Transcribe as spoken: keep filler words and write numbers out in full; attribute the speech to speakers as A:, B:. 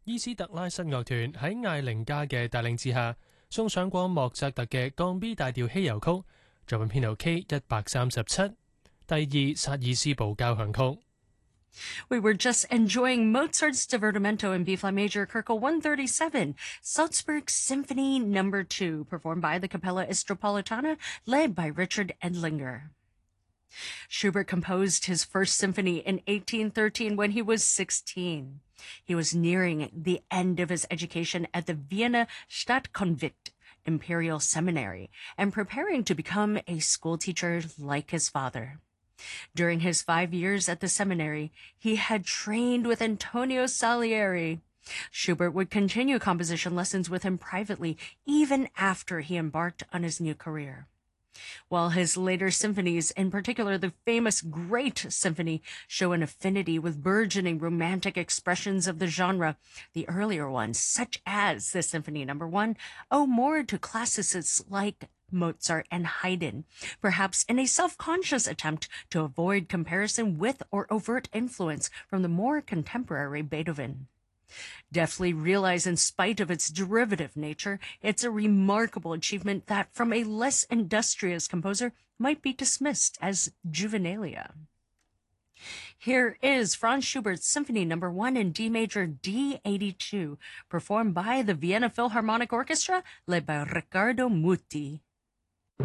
A: 伊斯特拉室樂團喺艾靈加嘅帶領之下，送上過莫扎特嘅降 B 大調稀有曲，作品編號 K 一百三十七，第二薩爾斯堡交響曲。
B: We were just enjoying Mozart's Divertimento in B-flat major, Kerkel one thirty-seven, Salzburg Symphony Number two, performed by the Capella Istropolitana, led by Richard Endlinger. Schubert composed his first symphony in eighteen thirteen when he was sixteen. He was nearing the end of his education at the Vienna Stadtkonvikt Imperial Seminary and preparing to become a schoolteacher like his father. During his five years at the seminary, he had trained with Antonio Salieri. Schubert would continue composition lessons with him privately even after he embarked on his new career. While his later symphonies, in particular the famous Great Symphony, show an affinity with burgeoning romantic expressions of the genre, the earlier ones, such as the Symphony Number One, owe more to classicists like Mozart and Haydn, perhaps in a self-conscious attempt to avoid comparison with or overt influence from the more contemporary Beethoven. Deftly realized in spite of its derivative nature, it's a remarkable achievement that from a less industrious composer might be dismissed as juvenilia. Here is Franz Schubert's Symphony Number One in D major D eighty-two, performed by the Vienna Philharmonic Orchestra, led by Riccardo Muti.